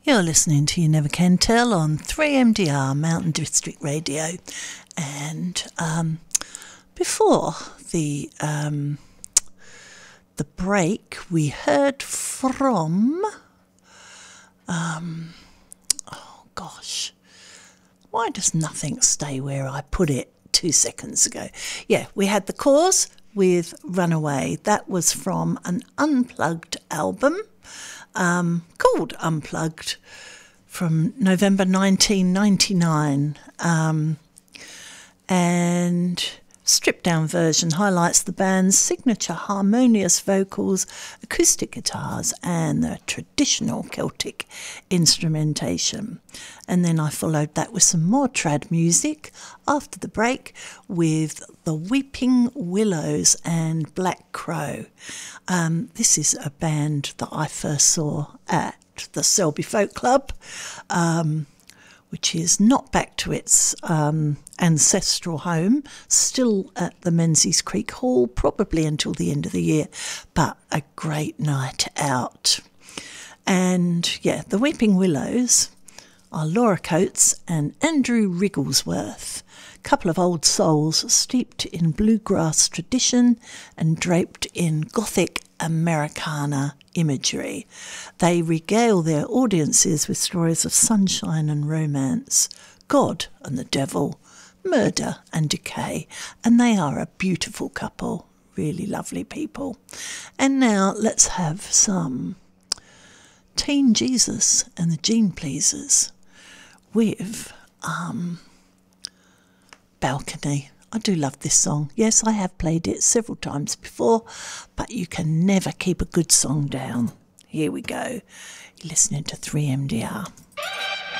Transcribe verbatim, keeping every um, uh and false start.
You're listening to You Never Can Tell on three M D R Mountain District Radio, and um, before the um, the break, we heard from um, oh gosh, why does nothing stay where I put it two seconds ago? Yeah, we had The Cause with Runaway. That was from an Unplugged album. Um, called Unplugged, from November nineteen ninety-nine, um, and stripped down version highlights the band's signature harmonious vocals, acoustic guitars and the traditional Celtic instrumentation. And then I followed that with some more trad music after the break with The Weeping Willows and Black Crow. Um, this is a band that I first saw at the Selby Folk Club, um, which is not back to its um, ancestral home, still at the Menzies Creek Hall, probably until the end of the year, but a great night out. And yeah, the Weeping Willows are Laura Coates and Andrew Wrigglesworth, a couple of old souls steeped in bluegrass tradition and draped in Gothic Americana imagery. They regale their audiences with stories of sunshine and romance, God and the devil, murder and decay, and they are a beautiful couple, really lovely people. And now let's have some Teen Jesus and the Gene Pleasers with um, Balcony. I do love this song. Yes, I have played it several times before, but you can never keep a good song down. Here we go. You're listening to three M D R.